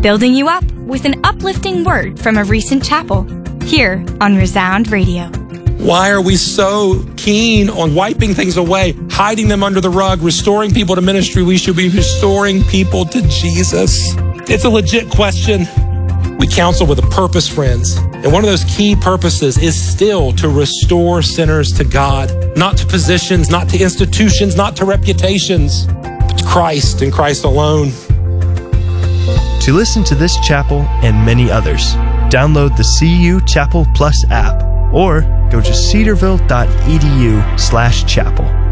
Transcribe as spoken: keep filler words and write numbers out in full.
building you up with an uplifting word from a recent chapel, here on Resound Radio. Why are we so keen on wiping things away, hiding them under the rug, restoring people to ministry? We should be restoring people to Jesus. It's a legit question. We counsel with a purpose, friends. And one of those key purposes is still to restore sinners to God, not to positions, not to institutions, not to reputations, but to Christ and Christ alone. To listen to this chapel and many others, download the C U Chapel Plus app or go to cedarville dot e d u slash chapel.